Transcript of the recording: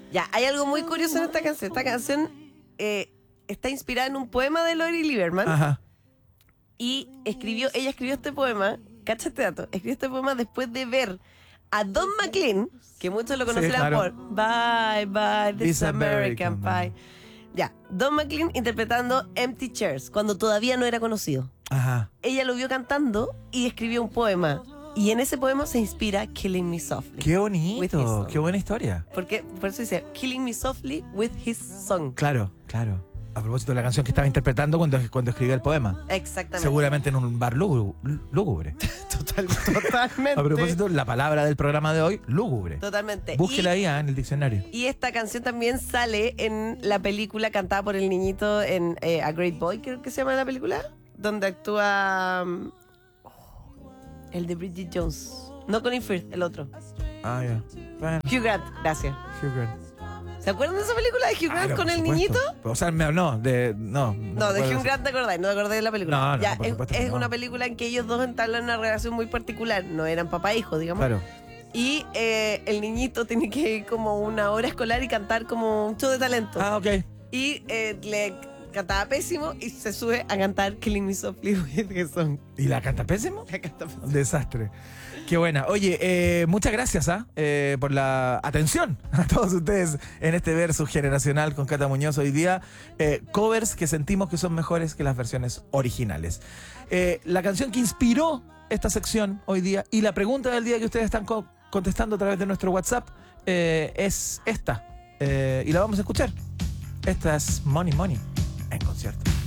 Ya, hay algo muy curioso en esta canción. Esta canción está inspirada en un poema de Lori Lieberman. Ajá. Y ella escribió este poema, cacha este dato, escribió este poema después de ver a Don McLean, que muchos lo conocerán claro. por Bye Bye This American Pie. Ya, Don McLean interpretando Empty Chairs, cuando todavía no era conocido. Ajá. Ella lo vio cantando y escribió un poema. Y en ese poema se inspira Killing Me Softly. Qué With his bonito, song. qué buena historia. Porque por eso dice Killing Me Softly with his song. Claro, claro. A propósito de la canción que estaba interpretando cuando escribió el poema. Exactamente. Seguramente en un bar lúgubre. Totalmente. A propósito, la palabra del programa de hoy, lúgubre. Totalmente. Búsquela ahí en el diccionario. Y esta canción también sale en la película cantada por el niñito en A Great Boy, creo que se llama la película, donde actúa el de Bridget Jones. No Colin Firth, el otro. Ah, ya. Bueno, Hugh Grant, gracias. Hugh Grant. ¿Se acuerdan de esa película de Hugh Grant Claro, con por el supuesto. niñito? O sea, no, de Hugh Grant te acordáis, no te acordé de la película. No, no, ya, por supuesto que es no. una película en que ellos dos entablan una relación muy particular. No eran papá e hijo, digamos. Claro. Y el niñito tiene que ir como una hora escolar y cantar como un show de talento. Ah, ok. Y le cantaba pésimo y se sube a cantar Killing Me Softly with his song. ¿Y la canta pésimo? La canta pésimo. Un desastre. Qué buena. Oye, muchas gracias por la atención a todos ustedes en este versus generacional con Cata Muñoz hoy día. Covers que sentimos que son mejores que las versiones originales. La canción que inspiró esta sección hoy día y la pregunta del día que ustedes están contestando a través de nuestro WhatsApp es esta. Y la vamos a escuchar. Esta es Money Money en concierto.